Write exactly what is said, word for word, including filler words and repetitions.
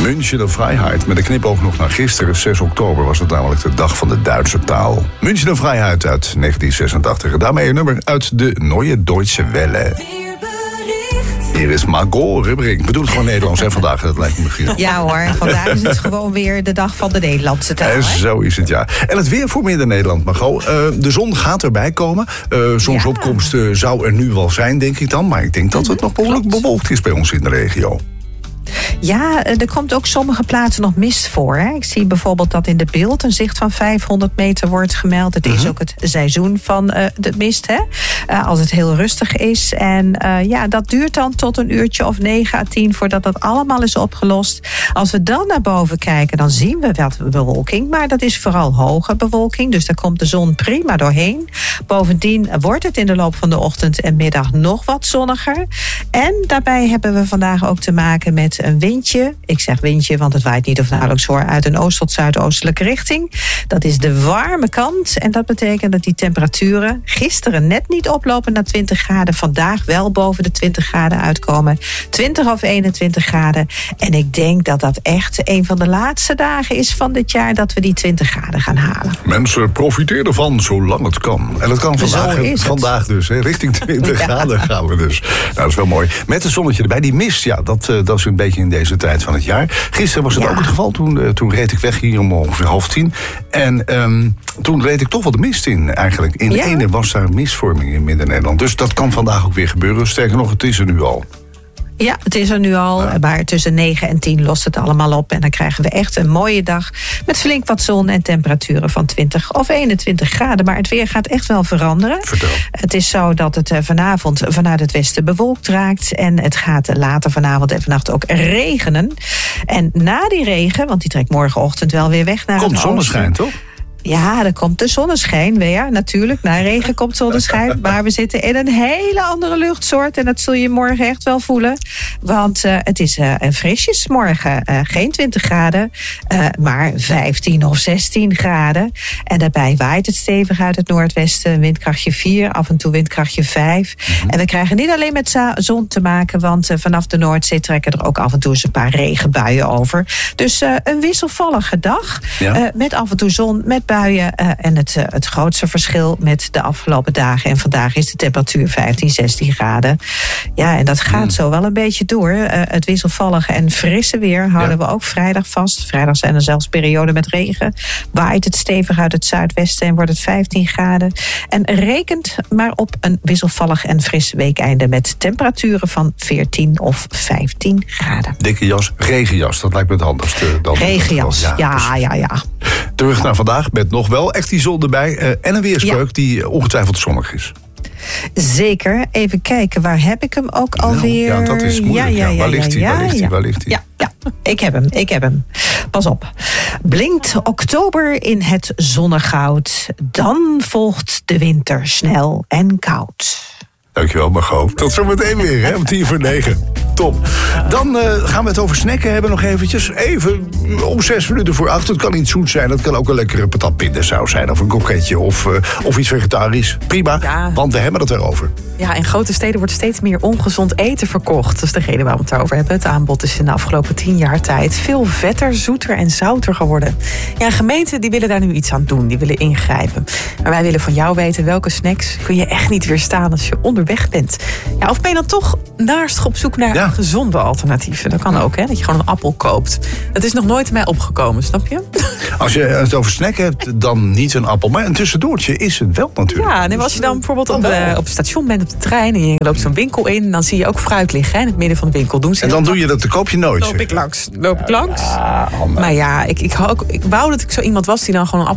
München de Vrijheid. Met een knipoog nog naar gisteren, zes oktober, was het namelijk de dag van de Duitse taal. München de Vrijheid uit negentien zesentachtig. En daarmee een nummer uit de Neue Deutsche Welle. Hier is Margot Rubbering. Ik bedoel het gewoon Nederlands, hè, vandaag. Dat lijkt me misschien. Ja hoor, vandaag is het gewoon weer de dag van de Nederlandse taal. En zo is het, ja. En het weer voor Midden-Nederland, Margot. Uh, de zon gaat erbij komen. Uh, zonsopkomst uh, zou er nu wel zijn, denk ik dan. Maar ik denk dat het nog behoorlijk bewolkt is bij ons in de regio. Ja, er komt ook sommige plaatsen nog mist voor. Hè. Ik zie bijvoorbeeld dat in de beeld een zicht van vijfhonderd meter wordt gemeld. Het is uh-huh. ook het seizoen van uh, de mist, hè. Uh, als het heel rustig is. En uh, ja, dat duurt dan tot een uurtje of negen à tien voordat dat allemaal is opgelost. Als we dan naar boven kijken, dan zien we wat bewolking. Maar dat is vooral hoge bewolking. Dus daar komt de zon prima doorheen. Bovendien wordt het in de loop van de ochtend en middag nog wat zonniger. En daarbij hebben we vandaag ook te maken met een windje. Ik zeg windje, want het waait niet of nauwelijks hoor. Uit een oost- tot zuidoostelijke richting. Dat is de warme kant. En dat betekent dat die temperaturen gisteren net niet oplopen naar twintig graden. Vandaag wel boven de twintig graden uitkomen. twintig of eenentwintig graden. En ik denk dat dat echt een van de laatste dagen is van dit jaar dat we die twintig graden gaan halen. Mensen, profiteer ervan zolang het kan. En dat kan vandaag, het. vandaag dus. Hè. Richting twintig ja. graden gaan we dus. Nou, dat is wel mooi. Met het zonnetje erbij. Die mist, ja, dat, uh, dat is een beetje in deze tijd van het jaar. Gisteren was het ja. ook het geval. Toen, uh, toen reed ik weg hier om ongeveer half tien. En um, toen reed ik toch wel de mist in eigenlijk. In ja. ene was daar misvorming in Midden-Nederland. Dus dat kan vandaag ook weer gebeuren. Sterker nog, het is er nu al. Ja, het is er nu al, ja. maar tussen negen en tien lost het allemaal op. En dan krijgen we echt een mooie dag met flink wat zon en temperaturen van twintig of eenentwintig graden. Maar het weer gaat echt wel veranderen. Vertel. Het is zo dat het vanavond vanuit het westen bewolkt raakt. En het gaat later vanavond en vannacht ook regenen. En na die regen, want die trekt morgenochtend wel weer weg naar Komt het oosten. zonneschijn, toch? Ja, er komt de zonneschijn weer, natuurlijk. Na regen komt zonneschijn. Maar we zitten in een hele andere luchtsoort. En dat zul je morgen echt wel voelen. Want uh, het is uh, frisjes morgen. Uh, geen twintig graden, uh, maar vijftien of zestien graden. En daarbij waait het stevig uit het noordwesten. Windkrachtje vier, af en toe windkrachtje vijf. Mm-hmm. En we krijgen niet alleen met zon te maken. Want uh, vanaf de Noordzee trekken er ook af en toe eens een paar regenbuien over. Dus uh, een wisselvallige dag. Ja. Uh, met af en toe zon, met buien. Uh, en het, uh, het grootste verschil met de afgelopen dagen en vandaag is de temperatuur vijftien, zestien graden. Ja, en dat gaat mm. zo wel een beetje door. Uh, het wisselvallige en frisse weer houden ja. we ook vrijdag vast. Vrijdag zijn er zelfs perioden met regen. Waait het stevig uit het zuidwesten en wordt het vijftien graden. En rekent maar op een wisselvallig en fris weekeinde met temperaturen van veertien of vijftien graden. Dikke jas, regenjas, dat lijkt me het handigste. Dan regenjas, ja, ja, ja, ja. Terug naar vandaag met nog wel echt die zon erbij. Uh, en een weerspreuk ja. die ongetwijfeld zonnig is. Zeker. Even kijken, waar heb ik hem ook nou, alweer? Ja, dat is moeilijk. Ja, ja, ja, waar ligt hij? Ja, waar ligt hij? Ja. Waar ligt hij? Ja, ja, ik heb hem, ik heb hem. Pas op. Blinkt oktober in het zonnegoud. Dan volgt de winter snel en koud. Dankjewel, Margot. Tot zometeen weer, hè, om tien voor negen. Top. Dan uh, gaan we het over snacken hebben nog eventjes. Even om zes minuten voor acht. Het kan iets zoet zijn. Het kan ook een lekkere patatpindasaus zijn. Of een kroketje. Of, uh, of iets vegetarisch. Prima, ja. Want we hebben het erover. Ja, in grote steden wordt steeds meer ongezond eten verkocht. Dat is de reden waar we het over hebben. Het aanbod is in de afgelopen tien jaar tijd veel vetter, zoeter en zouter geworden. Ja, gemeenten die willen daar nu iets aan doen. Die willen ingrijpen. Maar wij willen van jou weten welke snacks kun je echt niet weerstaan als je onderweg bent. Ja, of ben je dan toch naast op zoek naar ja. gezonde alternatieven? Dat kan ook, hè? Dat je gewoon een appel koopt. Dat is nog nooit mij opgekomen, snap je? Als je het over snacken hebt, dan niet een appel. Maar een tussendoortje is het wel natuurlijk. Ja, en als je dan bijvoorbeeld op, uh, op het station bent, op de trein, en je loopt zo'n winkel in, dan zie je ook fruit liggen, hè, in het midden van de winkel. Doen ze en dan doe je dat, dan koop je nooit. Loop ik langs. Loop ik langs. Ja, maar ja, ik, ik, ik, ik wou dat ik zo iemand was die dan gewoon een appel